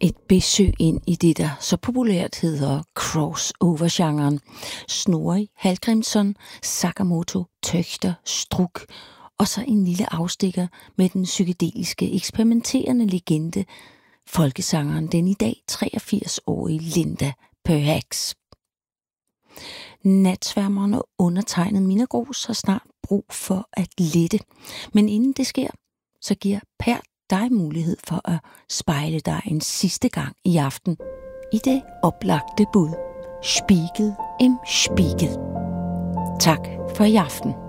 Et besøg ind i det, der så populært hedder crossover-genren. Snorri Hallgrímsson, Sakamoto, Töchter, Struk og så en lille afstikker med den psykedeliske, eksperimenterende legende, folkesangeren den i dag 83-årige Linda Perhacs. Natsværmeren og undertegnet Minna Grooss har snart brug for at lette. Men inden det sker, så giver Per dig mulighed for at spejle dig en sidste gang i aften i det oplagte bud Spiegel im Spiegel. Tak for i aften.